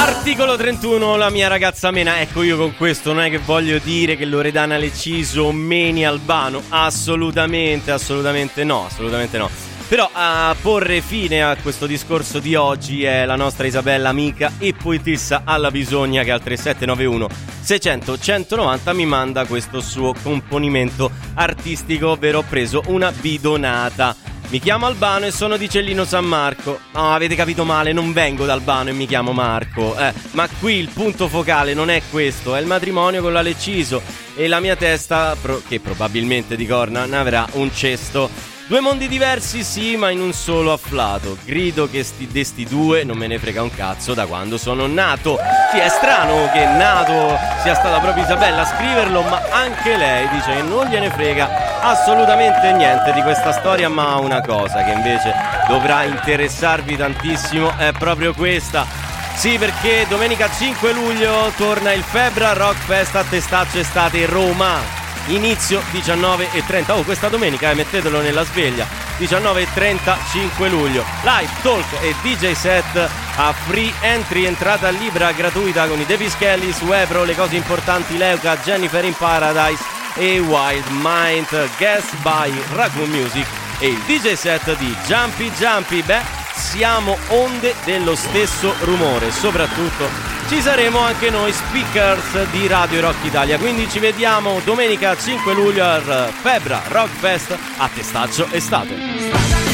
Articolo 31, la mia ragazza mena. Ecco, io con questo non è che voglio dire che Loredana Leciso meni Albano, assolutamente no. Però a porre fine a questo discorso di oggi è la nostra Isabella, amica e poetessa alla bisogna, che al 3791 600 190 mi manda questo suo componimento artistico, ovvero ho preso una bidonata. Mi chiamo Albano e sono di Cellino San Marco. No, avete capito male, non vengo da Albano e mi chiamo Marco. Ma qui il punto focale non è questo, è il matrimonio con la Leciso e la mia testa, che probabilmente di corna, ne avrà un cesto. Due mondi diversi sì, ma in un solo afflato. Grido che di sti due non me ne frega un cazzo da quando sono nato. Sì, è strano che nato sia stata proprio Isabella a scriverlo, ma anche lei dice che non gliene frega assolutamente niente di questa storia, ma una cosa che invece dovrà interessarvi tantissimo è proprio questa. Sì, perché domenica 5 luglio torna il Febra Rock Fest a Testaccio Estate Roma. Inizio 19:30. Oh, questa domenica, mettetelo nella sveglia. 19:30, 5 luglio. Live, talk e DJ set a free entry, entrata libera gratuita con i De Pischelli, Suepro, Le Cose Importanti, Leuca, Jennifer in Paradise e Wild Mind, guest by Raccoon Music e il DJ set di Jumpy. Beh, siamo onde dello stesso rumore, soprattutto ci saremo anche noi speakers di Radio Rock Italia, quindi ci vediamo domenica 5 luglio al Febra Rock Fest a Testaccio Estate.